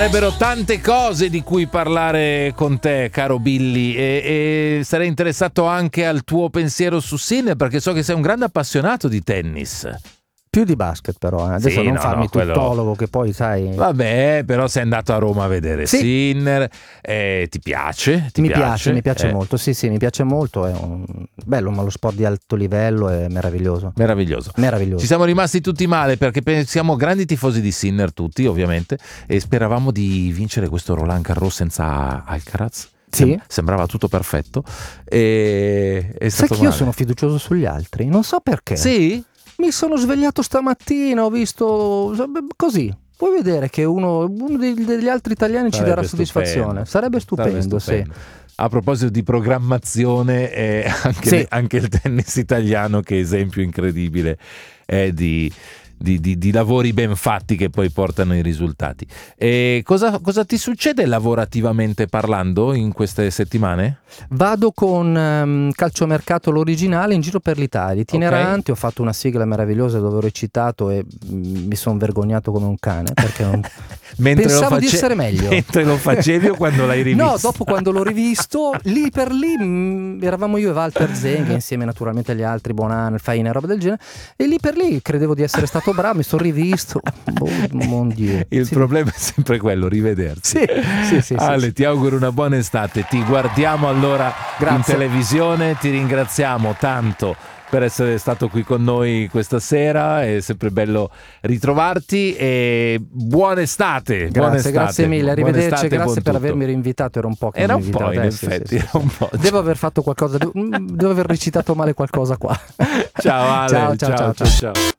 Sarebbero tante cose di cui parlare con te, caro Billy, e sarei interessato anche al tuo pensiero su Sinner, perché so che sei un grande appassionato di tennis. Più di basket però, adesso Sì, non farmi tuttologo che poi sai... Vabbè, però sei andato a Roma a vedere Sinner, ti piace? Mi piace molto, sì, mi piace molto, è bello, ma lo sport di alto livello è meraviglioso. Meraviglioso. Ci siamo rimasti tutti male perché siamo grandi tifosi di Sinner tutti, ovviamente, e speravamo di vincere questo Roland Garros senza Alcaraz. Sì. Sembrava tutto perfetto e è stato sai che io sono fiducioso sugli altri, non so perché. Sì? Mi sono svegliato stamattina, ho visto così. Puoi vedere che uno degli altri italiani ci darà soddisfazione. Sarebbe stupendo, sì. A proposito di programmazione, anche il tennis italiano, che esempio incredibile è di lavori ben fatti che poi portano i risultati. E cosa ti succede lavorativamente parlando in queste settimane? Vado con Calciomercato l'originale in giro per l'Italia, itinerante. Ho fatto una sigla meravigliosa dove ho recitato e mi sono vergognato come un cane perché non... pensavo di essere meglio. Mentre lo facevi o quando l'hai rivisto? No, dopo quando l'ho rivisto, lì per lì eravamo io e Walter Zenghi insieme naturalmente agli altri, Bonan, Faina e roba del genere, e lì per lì credevo di essere stato bravo, mi sono rivisto. Mon Dieu. Il problema è sempre quello, rivedersi. Sì. Ale, ti auguro una buona estate, ti guardiamo allora in televisione, ti ringraziamo tanto per essere stato qui con noi questa sera, è sempre bello ritrovarti e buona estate. Grazie mille, arrivederci, grazie per avermi rinvitato, era un po' che era un po', in effetti. Era un po'. Devo aver fatto qualcosa, devo aver recitato male qualcosa qua. Ciao Ale, ciao.